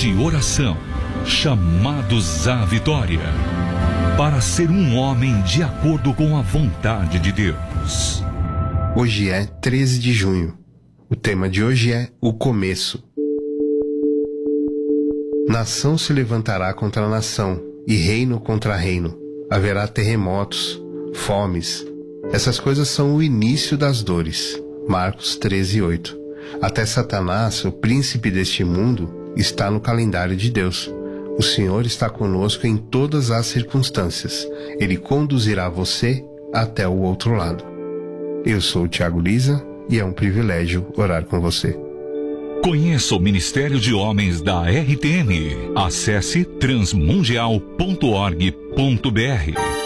de oração, chamados à vitória, para ser um homem de acordo com a vontade de Deus. Hoje é 13 de junho. O tema de hoje é o começo. Nação se levantará contra nação, e reino contra reino. Haverá terremotos, fomes. Essas coisas são o início das dores. Marcos 13:8. Até Satanás, o príncipe deste mundo, está no calendário de Deus. O Senhor está conosco em todas as circunstâncias. Ele conduzirá você até o outro lado. Eu sou o Thiago Lisa e é um privilégio orar com você. Conheça o Ministério de Homens da RTM. Acesse transmundial.org.br.